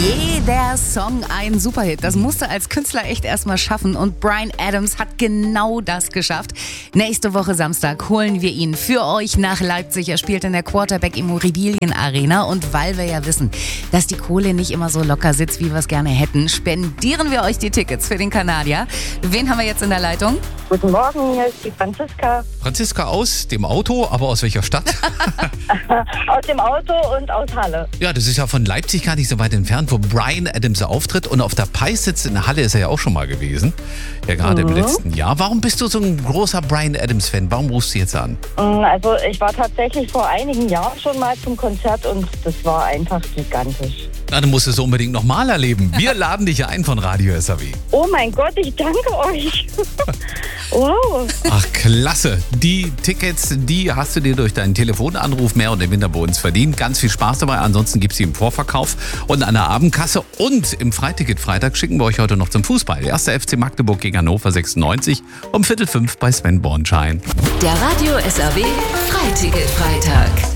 Jeder Song ein Superhit. Das musste als Künstler echt erstmal schaffen und Bryan Adams hat genau das geschafft. Nächste Woche Samstag holen wir ihn für euch nach Leipzig. Er spielt in der Quarterback Immobilien Arena und weil wir ja wissen, dass die Kohle nicht immer so locker sitzt, wie wir es gerne hätten, spendieren wir euch die Tickets für den Kanadier. Wen haben wir jetzt in der Leitung? Guten Morgen, hier ist die Franziska. Franziska aus dem Auto, aber aus welcher Stadt? Aus dem Auto und aus Halle. Ja, das ist ja von Leipzig gar nicht so weit entfernt, wo Bryan Adams auftritt. Und auf der Peissitz in Halle ist er ja auch schon mal gewesen. Ja, gerade im letzten Jahr. Warum bist du so ein großer Bryan Adams-Fan? Warum rufst du jetzt an? Also ich war tatsächlich vor einigen Jahren schon mal zum Konzert und das war einfach gigantisch. Na, du musst es unbedingt nochmal erleben. Wir laden dich ein von Radio SAW. Oh mein Gott, ich danke euch. Wow. Ach, klasse. Die Tickets, die hast du dir durch deinen Telefonanruf mehr oder minder bei uns verdient. Ganz viel Spaß dabei. Ansonsten gibt es sie im Vorverkauf und an der Abendkasse. Und im Freiticket-Freitag schicken wir euch heute noch zum Fußball. 1. FC Magdeburg gegen Hannover 96 um 4:45 bei Sven Bornschein. Der Radio SAW Freiticket-Freitag.